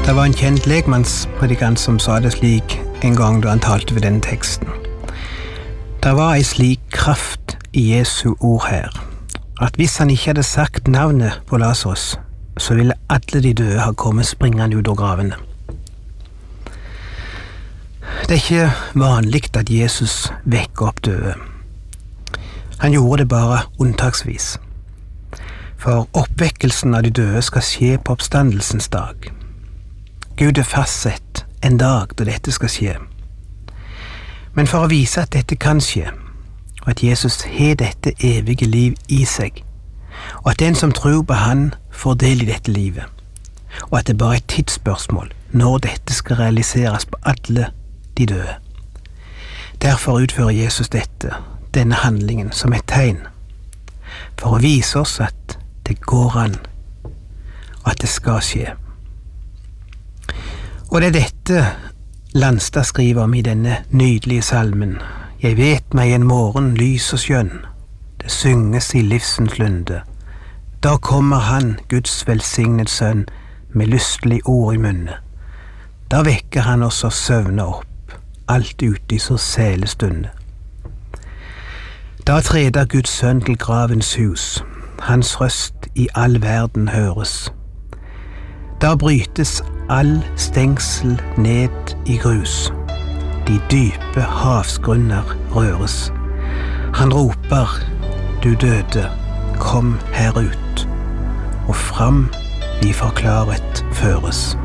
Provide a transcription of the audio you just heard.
Det var en kjent lekmannspredikant som sa det slik en gang da han talte ved denne teksten. Det var en slik kraft i Jesu ord her, at hvis han ikke hadde sagt navnet på Lazarus, så ville alle de døde ha kommet springende ut av gravene. Det er ikke vanlig at Jesus vekker opp døde. Han gjorde det bare unntaksvis. For oppvekkelsen av de døde skal skje på oppstandelsens dag. Gud er fastsett en dag da dette skal skje. Men for å vise at dette kan skje, og at Jesus har dette evige liv i seg, og at den som tror på han får del i dette livet, og at det bare er et tidsspørsmål når dette skal realiseres på alle de døde. Derfor utfører Jesus denne handlingen som et tegn, for å vise oss at det går an, og at det skal skje. Og det er dette Landstad skriver om i denne nydelige salmen. Jeg vet meg en morgen lys og skjønn, det synges i livsens lunde. Da kommer han, Guds velsignet sønn, med lystelig ord i munne. Da vekker han oss og søvner opp, alt ute i så sæle stunde. Da treder Guds sønn til gravens hus, hans røst i all verden høres. Da brytes all stengsel ned i grus, de dype havsgrunner røres. Han roper, du døde, kom her ut, og fram vi forklaret føres.